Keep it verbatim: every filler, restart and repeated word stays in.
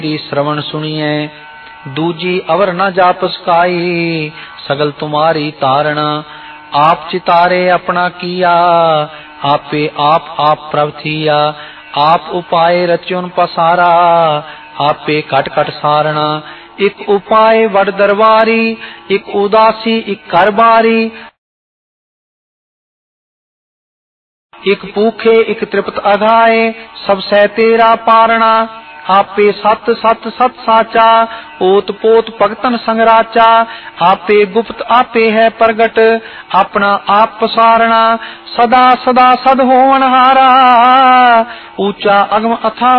श्रवण सुनिए, दूजी अवर न जाप सकाई, सगल तुम्हारी तारण। आप चितारे अपना किया, आपे आप आप प्रभ थिया। आप उपाय रचुन पसारा, आपे कट कट सारणा। एक उपाय वड दरबारी, एक उदासी एक करबारी। एक भूखे एक तृप्त अघाए, सब सह तेरा पारणा। आपे सत सत सत साचा, ओत पोत भगतन संगराचा। आपे गुप्त आपे है प्रगट, अपना आप पसारणा। सदा सदा सद होवन हारा, ऊंचा अगम अथा